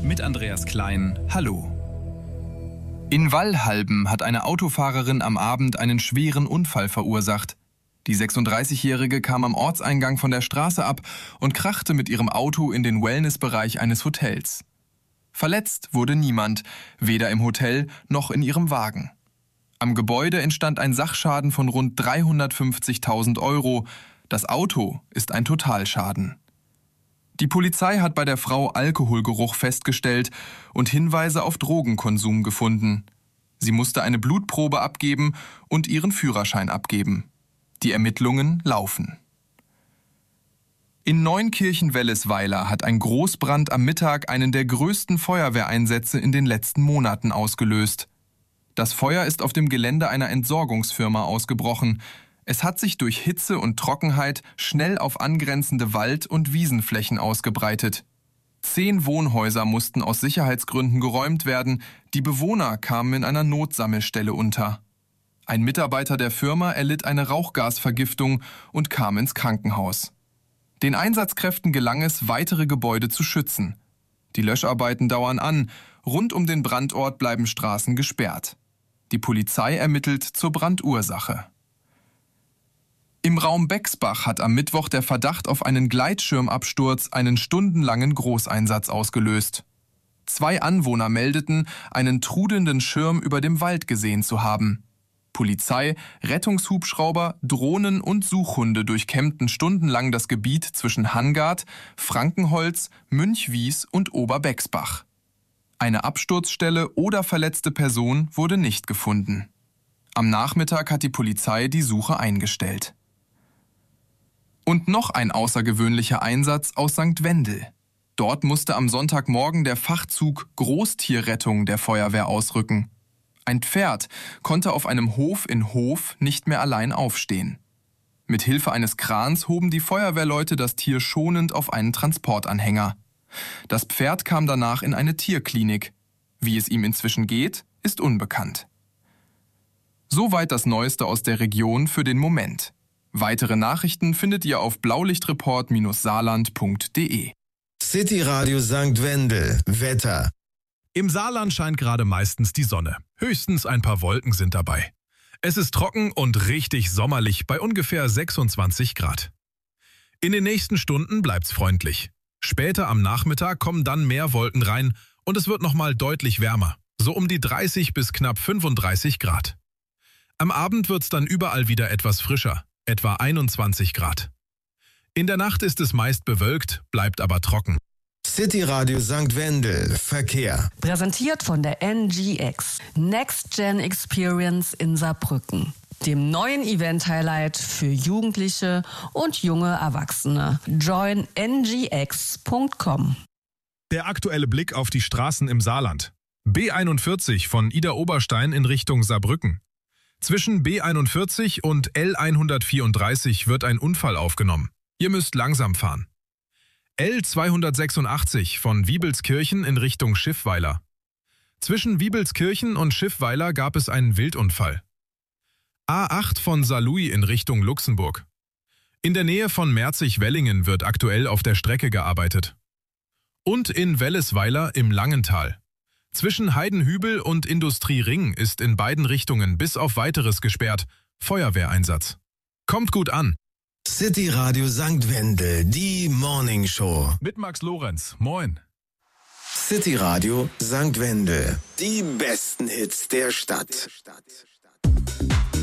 Mit Andreas Klein, hallo. In Wallhalben hat eine Autofahrerin am Abend einen schweren Unfall verursacht. Die 36-Jährige kam am Ortseingang von der Straße ab und krachte mit ihrem Auto in den Wellnessbereich eines Hotels. Verletzt wurde niemand, weder im Hotel noch in ihrem Wagen. Am Gebäude entstand ein Sachschaden von rund 350.000 Euro. Das Auto ist ein Totalschaden. Die Polizei hat bei der Frau Alkoholgeruch festgestellt und Hinweise auf Drogenkonsum gefunden. Sie musste eine Blutprobe abgeben und ihren Führerschein abgeben. Die Ermittlungen laufen. In Neunkirchen-Wellesweiler hat ein Großbrand am Mittag einen der größten Feuerwehreinsätze in den letzten Monaten ausgelöst. Das Feuer ist auf dem Gelände einer Entsorgungsfirma ausgebrochen. Es hat sich durch Hitze und Trockenheit schnell auf angrenzende Wald- und Wiesenflächen ausgebreitet. 10 Wohnhäuser mussten aus Sicherheitsgründen geräumt werden. Die Bewohner kamen in einer Notsammelstelle unter. Ein Mitarbeiter der Firma erlitt eine Rauchgasvergiftung und kam ins Krankenhaus. Den Einsatzkräften gelang es, weitere Gebäude zu schützen. Die Löscharbeiten dauern an. Rund um den Brandort bleiben Straßen gesperrt. Die Polizei ermittelt zur Brandursache. Im Raum Bexbach hat am Mittwoch der Verdacht auf einen Gleitschirmabsturz einen stundenlangen Großeinsatz ausgelöst. 2 Anwohner meldeten, einen trudelnden Schirm über dem Wald gesehen zu haben. Polizei, Rettungshubschrauber, Drohnen und Suchhunde durchkämmten stundenlang das Gebiet zwischen Hangard, Frankenholz, Münchwies und Oberbexbach. Eine Absturzstelle oder verletzte Person wurde nicht gefunden. Am Nachmittag hat die Polizei die Suche eingestellt. Und noch ein außergewöhnlicher Einsatz aus St. Wendel. Dort musste am Sonntagmorgen der Fachzug Großtierrettung der Feuerwehr ausrücken. Ein Pferd konnte auf einem Hof in Hof nicht mehr allein aufstehen. Mit Hilfe eines Krans hoben die Feuerwehrleute das Tier schonend auf einen Transportanhänger. Das Pferd kam danach in eine Tierklinik. Wie es ihm inzwischen geht, ist unbekannt. Soweit das Neueste aus der Region für den Moment. Weitere Nachrichten findet ihr auf blaulichtreport-saarland.de. City Radio St. Wendel. Wetter. Im Saarland scheint gerade meistens die Sonne. Höchstens ein paar Wolken sind dabei. Es ist trocken und richtig sommerlich bei ungefähr 26 Grad. In den nächsten Stunden bleibt's freundlich. Später am Nachmittag kommen dann mehr Wolken rein und es wird nochmal deutlich wärmer. So um die 30 bis knapp 35 Grad. Am Abend wird's dann überall wieder etwas frischer. Etwa 21 Grad. In der Nacht ist es meist bewölkt, bleibt aber trocken. City Radio St. Wendel. Verkehr. Präsentiert von der NGX. Next Gen Experience in Saarbrücken. Dem neuen Event-Highlight für Jugendliche und junge Erwachsene. Join ngx.com. Der aktuelle Blick auf die Straßen im Saarland. B41 von Idar-Oberstein in Richtung Saarbrücken. Zwischen B41 und L134 wird ein Unfall aufgenommen. Ihr müsst langsam fahren. L286 von Wiebelskirchen in Richtung Schiffweiler. Zwischen Wiebelskirchen und Schiffweiler gab es einen Wildunfall. A8 von Saarlouis in Richtung Luxemburg. In der Nähe von Merzig-Wellingen wird aktuell auf der Strecke gearbeitet. Und in Wellesweiler im Langental. Zwischen Heidenhübel und Industriering ist in beiden Richtungen bis auf Weiteres gesperrt. Feuerwehreinsatz. Kommt gut an. City Radio St. Wendel, die Morning Show. Mit Max Lorenz. Moin. City Radio St. Wendel, die besten Hits der Stadt.